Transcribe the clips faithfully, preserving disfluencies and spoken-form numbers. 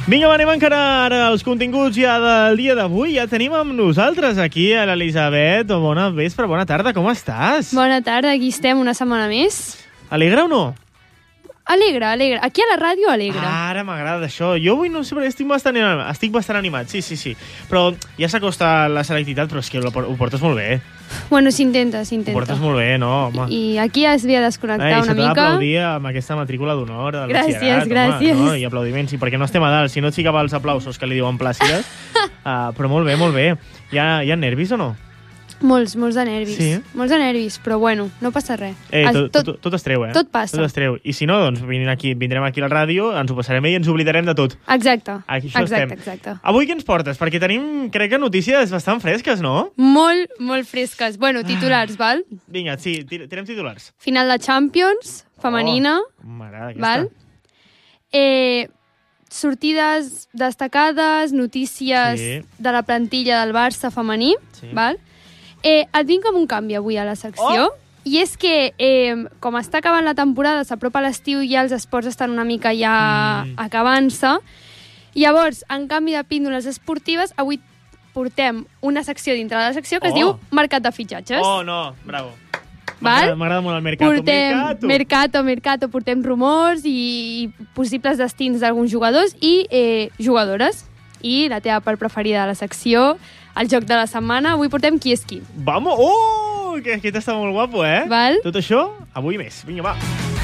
Vinga, va, anem a encarar els continguts ja del dia d'avui. Ja tenim amb nosaltres aquí a l'Elisabet. Bona vespre, bona tarda, com estàs? Bona tarda, aquí estem una setmana més. Alegre o no? Alegre, alegre. Aquí a la ràdio, alegre. Ah, ara m'agrada això. Jo avui no sé, perquè estic bastant, estic bastant animat, sí, sí, sí. Però ja s'acosta la selectivitat, però és que ho portes molt bé. Bueno, s'intenta, s'intenta. Ho portes molt bé, no, home. I aquí es havia de desconnectar Ai, una mica. Se t'ha d'aplaudir amb aquesta matrícula d'honor del gràcies, batxillerat, gràcies. Home, no? I aplaudiments, i perquè no estem a dalt, si no et ficava els aplausos que li diuen plàcides. uh, però molt bé, molt bé. Hi ha, hi ha nervis o no? Molts, molts de nervis. Sí? Molts de nervis, però bueno, no passa res. Eh, tot, tot, tot, tot es treu, eh? Tot passa. Tot es treu. I si no, doncs vindrem aquí, vindrem aquí a la ràdio, ens ho passarem bé i ens oblidarem de tot. Exacte. Aquí això exacte, estem. exacte. Avui què ens portes? Perquè tenim, crec que, notícies bastant fresques, no? Molt, molt fresques. Bueno, titulars, ah. val? Vinga, sí, tirem titulars. Final de Champions, femenina. Oh, m'agrada aquesta. Val? Eh... sortides destacades, notícies sí. de la plantilla del Barça femení, sí. val? Eh, et vinc amb un canvi avui a la secció, oh! i és que, eh, com està acabant la temporada, s'apropa l'estiu i ja els esports estan una mica ja mm. acabant-se, llavors, en canvi de píndoles esportives, avui portem una secció dintre de la secció que oh! es diu Mercat de Fitxatges. Oh, no, bravo. Val? M'agrada molt el mercato. Portem mercato. mercato, mercato, portem rumors i possibles destins d'alguns jugadors i eh, jugadores. I la teva part preferida de la secció, el joc de la setmana. Avui portem qui és qui. Vamos! Oh! Que aquest està molt guapo, eh? Val? Tot això, avui més. Vinga, va.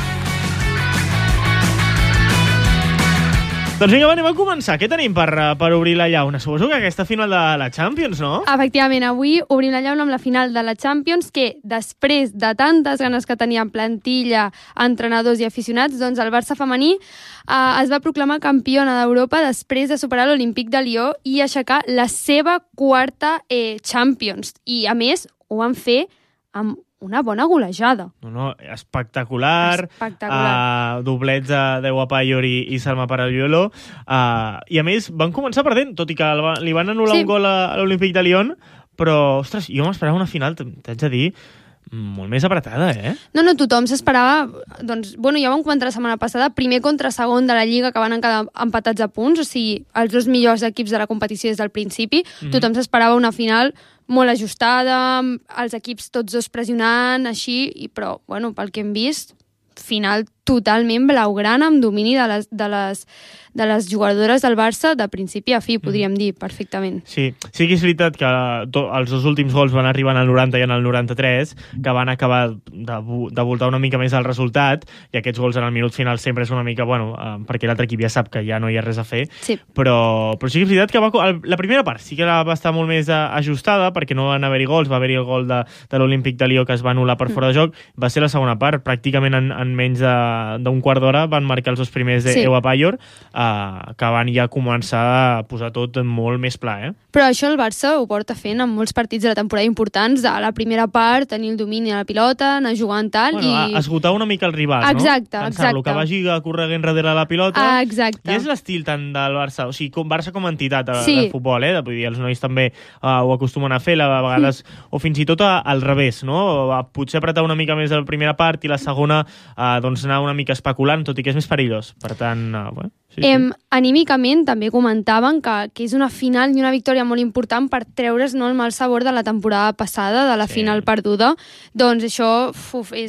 Doncs vinga, va, anem a començar. Què tenim per, per obrir la llauna? Suposo que aquesta final de la Champions, no? Efectivament, avui obrim la llauna amb la final de la Champions, que després de tantes ganes que tenien plantilla, entrenadors i aficionats, doncs el Barça femení eh, es va proclamar campiona d'Europa després de superar l'Olímpic de Lió i aixecar la seva quarta eh, Champions. I, a més, ho van fer amb una bona golejada. No, no, espectacular. Espectacular. Uh, doblets de Dewa Payor i, i Salma Paralluelo. Uh, I, a més, van començar perdent, tot i que li van anul·lar sí. un gol a, a l'Olímpic de Lyon, però, ostres, jo m'esperava una final, t'haig de dir, molt més apretada, eh? No, no, tothom s'esperava... Doncs, bueno, ja vam comentar la setmana passada, primer contra segon de la Lliga, que van quedar empatats a punts, o sigui, els dos millors equips de la competició des del principi. Mm-hmm. Tothom s'esperava una final molt ajustada, els equips tots dos pressionant, així, i, però, bueno, pel que hem vist, final totalment blaugrana, amb domini de les, de les, de les jugadores del Barça de principi a fi, podríem mm. dir, perfectament. Sí, sí que és veritat que to, els dos últims gols van arribar en el noranta i en el noranta-tres, que van acabar de, de voltar una mica més el resultat, i aquests gols en el minut final sempre és una mica, bueno, eh, perquè l'altre equip ja sap que ja no hi ha res a fer, sí. però, però sí que és veritat que va, la primera part sí que va estar molt més ajustada, perquè no van haver-hi gols, va haver-hi el gol de, de l'Olímpic de Lió que es va anul·lar per fora de joc, va ser la segona part, pràcticament en, en menys de d'un quart d'hora van marcar els dos primers d'Ewa sí. Payor, eh, que van ja començar a posar tot molt més pla, eh? Però això el Barça ho porta fent en molts partits de la temporada importants, a la primera part, tenir el domini a la pilota, anar jugant tal... Bueno, i... esgotar una mica el rival, exacte, no? Exacte, exacte. Que vagi corregent darrere la pilota. Ah, exacte. I és l'estil tant del Barça, o sigui, com Barça com a entitat de, sí. de futbol, eh? Vull dir, els nois també uh, ho acostumen a fer, a vegades, mm. o fins i tot a, al revés, no? Potser apretar una mica més la primera part i la segona, uh, doncs anar una mica especulant, tot i que és més perillós. Per tant, uh, bueno, sí, em, sí. Anímicament també comentaven que, que és una final i una victòria molt important per treure's no, el mal sabor de la temporada passada, de la sí. final perduda. Doncs això uf, és...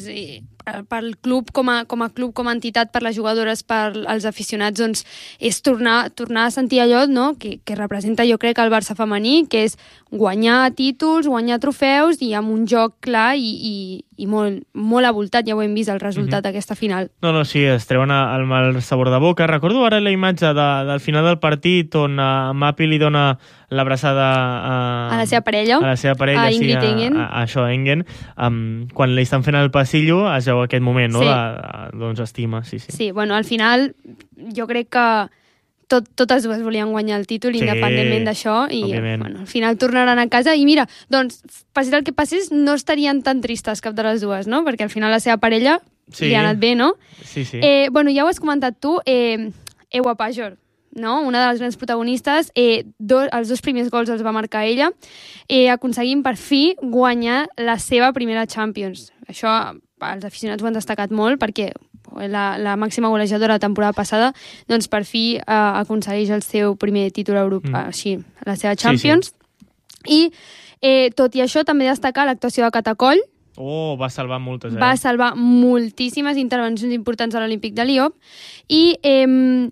pel club com a, com a club, com a entitat, per les jugadores, per als aficionats, doncs és tornar, tornar a sentir allò, no? que, que representa, jo crec, el Barça femení, que és guanyar títols, guanyar trofeus i amb un joc clar i, i, i molt, molt avoltat, ja ho hem vist el resultat mm-hmm. d'aquesta final. No, no, sí, es treuen el mal sabor de boca. Recordo ara la imatge de, del final del partit on uh, Mapi li dona l'abraçada a, a la seva parella, a la seva parella, a Ingrid sí, Engen. A, a, a això, Engen. Um, quan li estan fent el passillo, es veu aquest moment, no? Sí. De, doncs estima, sí, sí. Sí, bueno, al final jo crec que tot, totes dues volien guanyar el títol, sí, independentment d'això, i bueno, al final tornaran a casa, i mira, doncs, passés el que passés, no estarien tan tristes cap de les dues, no? Perquè al final la seva parella sí. li ha anat bé, no? Sí, sí. Eh, bueno, ja ho has comentat tu, eh, Ewa Payor, no? Una de les grans protagonistes, eh, do, els dos primers gols els va marcar ella, eh, aconseguint per fi guanyar la seva primera Champions. Això els aficionats ho han destacat molt perquè la, la màxima golejadora de la temporada passada, doncs per fi eh, aconsegueix el seu primer títol europeu, mm. així, la seva Champions. Sí, sí. I eh, tot i això també destacar l'actuació de Catacoll. Oh, va salvar moltes, eh? Va salvar moltíssimes intervencions importants a l'Olímpic de Lió. I eh,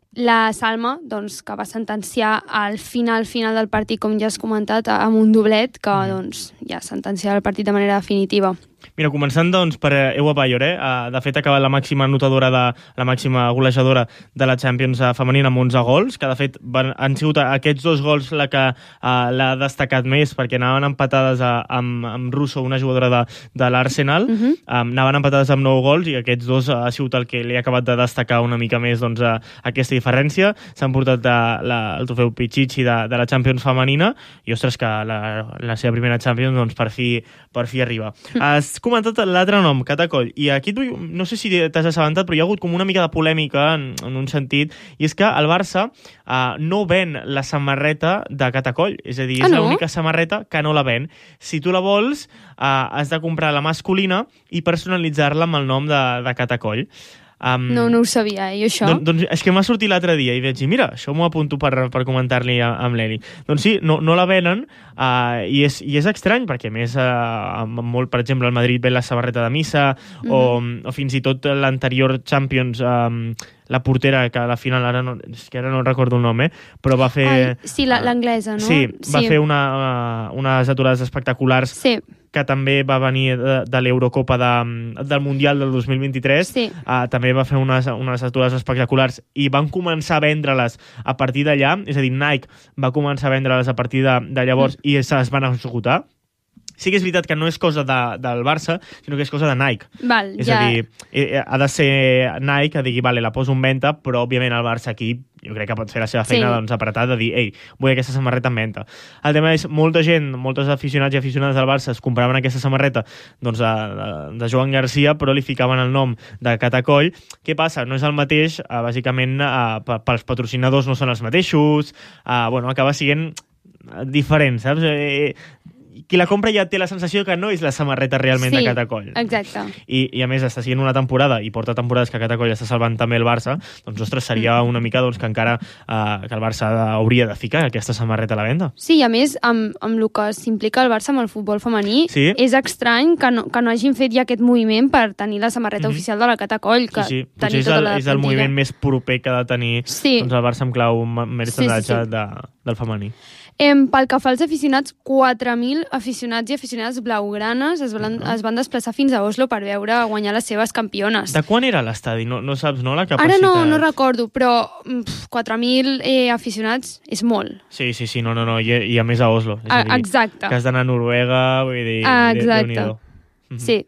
la Salma, doncs, que va sentenciar al final final del partit, com ja has comentat, amb un doblet que mm. doncs, ja sentenciava el partit de manera definitiva. Mira, començant doncs per Ewa Bayor, eh? De fet ha acabat la màxima anotadora de la màxima golejadora de la Champions femenina amb onze gols, que de fet van, han sigut aquests dos gols la que uh, l'ha destacat més, perquè anaven empatades a, amb, amb Russo, una jugadora de, de l'Arsenal, uh -huh. um, anaven empatades amb nou gols i aquests dos uh, ha sigut el que li ha acabat de destacar una mica més doncs, uh, aquesta diferència. S'han portat de, la, el trofeu Pichichi de, de la Champions femenina i, ostres, que la, la seva primera Champions doncs, per fi per fi arriba. Has comentat l'altre nom, Catacoll, i aquí tu, no sé si t'has assabentat, però hi ha hagut com una mica de polèmica en, en un sentit, i és que el Barça uh, no ven la samarreta de Catacoll, és a dir, és ah, no? l'única samarreta que no la ven. Si tu la vols, uh, has de comprar la masculina i personalitzar-la amb el nom de, de Catacoll. Um, no, no ho sabia, eh, això. Don, doncs és que m'ha sortit l'altre dia i vaig dir, mira, això m'ho apunto per, per comentar-li amb l'Eli. Doncs sí, no, no la venen uh, i, és, i és estrany, perquè a més, uh, molt, per exemple, el Madrid ven la samarreta de Missa mm-hmm. o, o fins i tot l'anterior Champions, um, la portera, que a la final, ara no, és que ara no recordo el nom, eh, però va fer... Ai, sí, l'anglesa, no? Sí, va sí. fer una, uh, unes aturades espectaculars. Sí. Que també va venir de, de l'Eurocopa de, del Mundial del dos mil vint-i-tres, sí. uh, també va fer unes, unes aturades espectaculars i van començar a vendre-les a partir d'allà, és a dir, Nike va començar a vendre-les a partir de, de llavors mm. i es van esgotar. Sí que és veritat que no és cosa de, del Barça, sinó que és cosa de Nike. Val, és ja. a dir, ha de ser Nike que digui, vale, la poso en venda, però òbviament el Barça aquí jo crec que pot fer la seva feina sí. doncs, apretada de dir, ei, vull aquesta samarreta en venda. El tema és, molta gent, molts aficionats i aficionades del Barça es compraven aquesta samarreta doncs, de, de, de Joan Garcia, però li ficaven el nom de Catacoll. Què passa? No és el mateix, uh, bàsicament uh, pels patrocinadors no són els mateixos, uh, bueno, acaba sent diferent, saps? Eh, qui la compra ja té la sensació que no és la samarreta realment sí, de Catacoll. Exacte. I, I a més està sent una temporada i porta temporades que Catacoll està salvant també el Barça, doncs ostres, seria una mica doncs, que encara uh, que el Barça hauria de ficar aquesta samarreta a la venda. Sí, i a més, amb, amb el que s'implica el Barça amb el futbol femení, sí. és estrany que no, que no hagin fet ja aquest moviment per tenir la samarreta mm-hmm. oficial de la Catacoll. Que sí, sí. Potser és el, és el moviment més proper que ha de tenir sí. doncs, el Barça amb clau mercenatge sí, sí, sí. de, del femení. Em, pel que fa als aficionats, quatre mil aficionats i aficionades blaugranes es van, uh-huh. es van desplaçar fins a Oslo per veure guanyar les seves campiones. De quan era l'estadi? No, no saps, no, la capacitat? Ara no, no recordo, però pff, quatre mil eh, aficionats és molt. Sí, sí, sí, no, no, no. I, i a més a Oslo. És a, a dir, exacte. Que has d'anar a Noruega, vull dir... Ah, exacte. Uh-huh. Sí.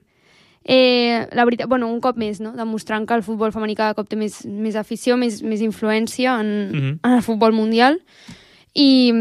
Eh, la veritat, bueno, un cop més, no? Demostrant que el futbol femení cada cop té més, més afició, més, més influència en, uh-huh. en el futbol mundial. I...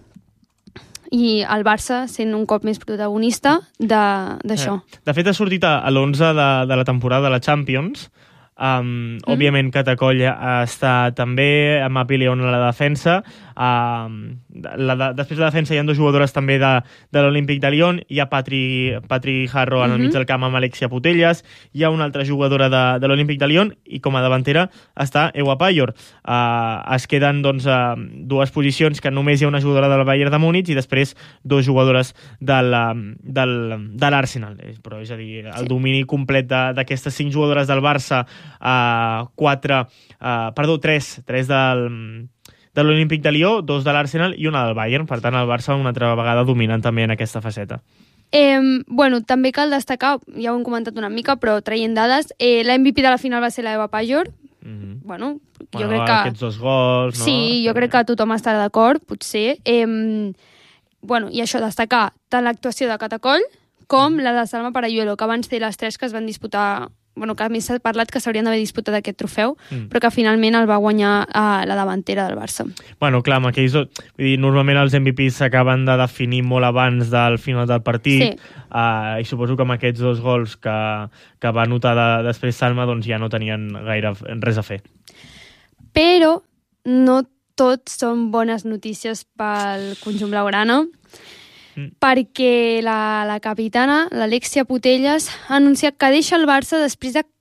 i el Barça sent un cop més protagonista d'això. De, de fet, ha sortit a, a l'onze de, de la temporada de la Champions. Um, mm. Òbviament, Catacoll està també, amb Apilion a la defensa. Um, la de, després de la defensa hi ha dues jugadores també de, de l'Olímpic de Lyon. Hi ha Patri, Patri Harro en el mm-hmm. mig del camp amb Alexia Putellas. Hi ha una altra jugadora de, de l'Olímpic de Lyon i com a davantera està Ewa Bayor. Uh, es queden doncs, uh, dues posicions que només hi ha una jugadora del Bayern de Múnich i després dues jugadores del, del, de l'Arsenal. Però és a dir, el sí. domini complet d'aquestes cinc jugadores del Barça, uh, quatre, uh, perdó, tres, tres del... de l'Olímpic de Lió, dos de l'Arsenal i una del Bayern. Per tant, el Barça una altra vegada dominant també en aquesta faceta. Eh, bueno, també cal destacar, ja ho hem comentat una mica, però traient dades, eh, la M V P de la final va ser la Ewa Bayor. Mm-hmm. Bueno, jo bueno, crec que... aquests dos gols, no? Sí, jo crec que tothom està d'acord, potser. Eh, bueno, i això, destacar tant l'actuació de Catacoll com la de Salma Parayuelo, que abans té les tres que es van disputar... Bueno, que a més s'ha parlat que s'haurien d'haver disputat aquest trofeu, mm. però que finalment el va guanyar a la davantera del Barça. Bueno, clar, amb aquells... Vull dir, normalment els M V Ps s'acaben de definir molt abans del final del partit, sí. uh, i suposo que amb aquests dos gols que, que va anotar de, després Salma doncs ja no tenien gaire res a fer. Però no tot són bones notícies pel conjunt blaugrana, Mm. perquè la, la capitana, l'Alexia Putellas, ha anunciat que deixa el Barça després de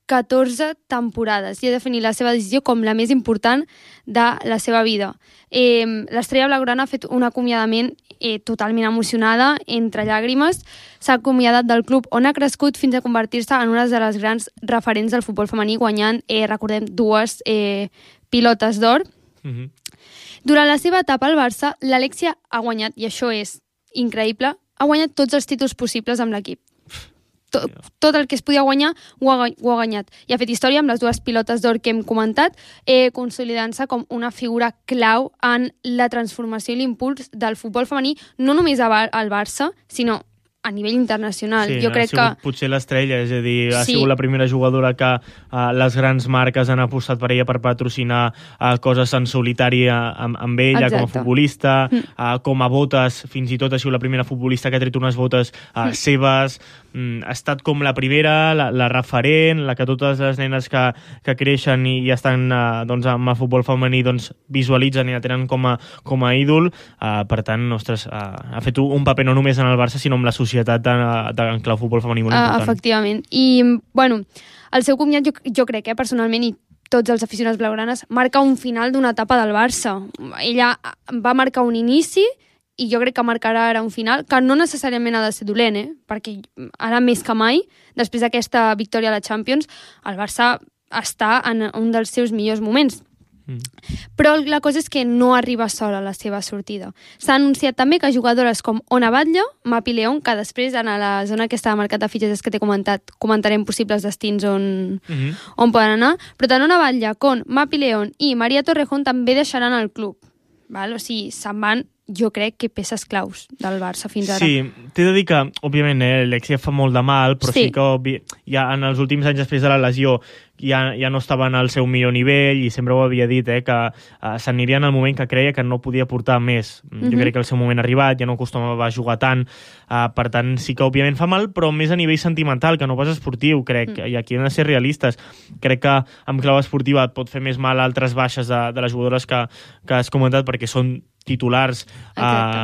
catorze temporades i ha definit la seva decisió com la més important de la seva vida. Eh, L'estrella blaugrana ha fet un acomiadament eh, totalment emocionada, entre llàgrimes. S'ha acomiadat del club on ha crescut fins a convertir-se en una de les grans referents del futbol femení, guanyant, eh, recordem, dues eh, pilotes d'or. Mm-hmm. Durant la seva etapa al Barça, l'Alexia ha guanyat, i això és increïble, ha guanyat tots els títols possibles amb l'equip. Tot, tot el que es podia guanyar ho ha, ho ha guanyat. I ha fet història amb les dues pilotes d'or que hem comentat, eh, consolidant-se com una figura clau en la transformació i l'impuls del futbol femení, no només al Barça, sinó a nivell internacional. Sí, jo crec ha sigut que... potser l'estrella, és a dir, ha sí. sigut la primera jugadora que uh, les grans marques han apostat per ella per patrocinar uh, coses en solitari amb, amb ella. Exacte. Com a futbolista, mm. uh, com a botes, fins i tot ha sigut la primera futbolista que ha tret unes botes uh, mm. seves. Mm, ha estat com la primera, la, la referent, la que totes les nenes que, que creixen i, i estan uh, doncs, amb el futbol femení doncs, visualitzen i la tenen com a, com a ídol. Uh, per tant, ostres, uh, ha fet un paper no només en el Barça, sinó amb la societat de, de, en clau futbol femení molt important. Uh, efectivament. I, bueno, el seu comiat, jo, jo crec, eh, personalment, i tots els aficionats blaugranes, marca un final d'una etapa del Barça. Ella va marcar un inici i jo crec que marcarà ara un final, que no necessàriament ha de ser dolent, eh? Perquè ara més que mai, després d'aquesta victòria a la Champions, el Barça està en un dels seus millors moments. Mm. Però la cosa és que no arriba sola a la seva sortida. S'ha anunciat també que jugadores com Ona Batlle, Mapi León, que després en la zona que estava marcat de fitxatges que t'he comentat, comentarem possibles destins on, mm-hmm. on poden anar, però tant Ona Batlle com Mapi León i Maria Torrejón també deixaran el club. Val? O sigui, se'n van, jo crec que peces claus del Barça fins ara. Sí, t'he de dir que, òbviament, eh, l'Alexia fa molt de mal, però sí, sí que obvi... ja en els últims anys després de la lesió ja, ja no estava en el seu millor nivell i sempre ho havia dit, eh, que uh, s'aniria en el moment que creia que no podia portar més. Mm-hmm. Jo crec que el seu moment ha arribat, ja no acostumava a jugar tant, uh, per tant sí que òbviament fa mal, però més a nivell sentimental, que no pas esportiu, crec, mm. i aquí hem de ser realistes. Crec que amb clau esportiva et pot fer més mal altres baixes de, de les jugadores que, que has comentat, perquè són titulars uh,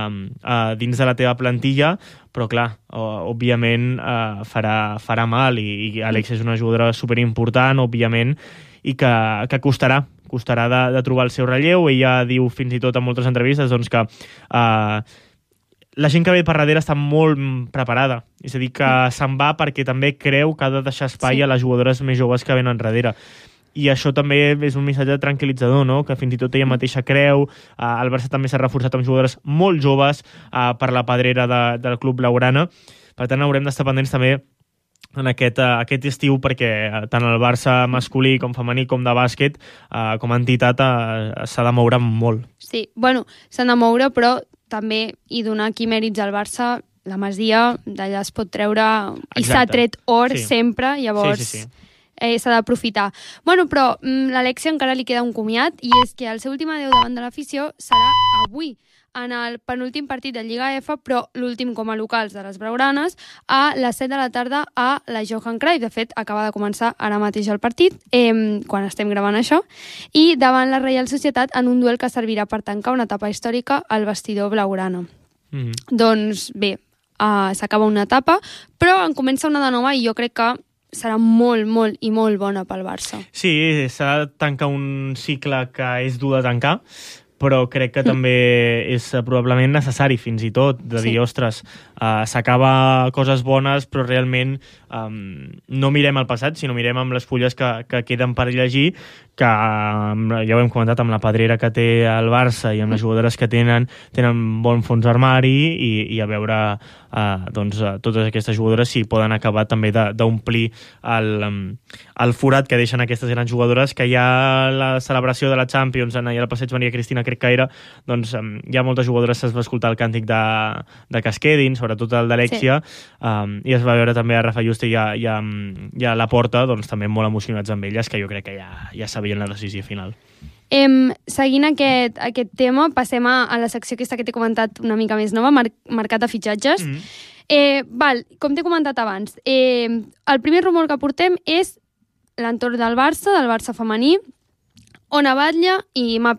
uh, dins de la teva plantilla, però clar, uh, òbviament uh, farà, farà mal i, i Àlex és una jugadora superimportant, òbviament, i que, que costarà costarà de, de trobar el seu relleu. Ella diu fins i tot en moltes entrevistes doncs, que uh, la gent que ve per darrere està molt preparada, és a dir, que se'n va perquè també creu que ha de deixar espai sí. a les jugadores més joves que venen darrere. I això també és un missatge tranquil·litzador, no? Que fins i tot ella mateixa creu. Uh, el Barça també s'ha reforçat amb jugadores molt joves uh, per la pedrera de, del club blaugrana. Per tant, haurem d'estar pendents també en aquest, uh, aquest estiu, perquè uh, tant el Barça masculí com femení com de bàsquet, uh, com a entitat, uh, s'ha de moure molt. Sí, bueno, s'han de moure, però també hi donar aquí mèrits al Barça. La Masia, d'allà es pot treure... Exacte. I s'ha tret or sí. sempre, llavors... Sí, sí, sí. Eh, s'ha d'aprofitar. Bueno, però mm, l'Alexia encara li queda un comiat, i és que el seu últim adeu davant de l'afició serà avui, en el penúltim partit de Lliga F, però l'últim com a locals de les blaugranes, a les set de la tarda a la Johan Cruyff. De fet, acaba de començar ara mateix el partit, eh, quan estem gravant això, i davant la Reial Societat en un duel que servirà per tancar una etapa històrica al vestidor blaugrana. Mm-hmm. Doncs bé, uh, s'acaba una etapa, però en comença una de nova i jo crec que serà molt, molt i molt bona pel Barça. Sí, s'ha de tancar un cicle que és dur de tancar, però crec que també és probablement necessari, fins i tot, de dir, sí. ostres, uh, s'acaba coses bones, però realment um, no mirem el passat, sinó mirem amb les fulles que, que queden per llegir, que ja ho hem comentat amb la pedrera que té el Barça i amb les jugadores que tenen, tenen bon fons d'armari, i, i a veure uh, doncs, uh, totes aquestes jugadores si poden acabar també d'omplir el, um, el forat que deixen aquestes grans jugadores, que ja la celebració de la Champions en el passeig Maria Cristina crec que era, doncs um, hi ha moltes jugadores, es va escoltar el càntic de, de que es quedin, sobretot el d'Alexia, sí. um, i es va veure també a Rafa Juste i a, i a, i a la Porta, doncs també molt emocionats amb elles, que jo crec que ja, ja sabien la decisió final. Em, seguint aquest, aquest tema, passem a, a la secció aquesta que t'he comentat una mica més nova, mar mercat de fitxatges. Mm -hmm. eh, val, com t'he comentat abans, eh, el primer rumor que portem és l'entorn del Barça, del Barça femení, Ona Batlle i Map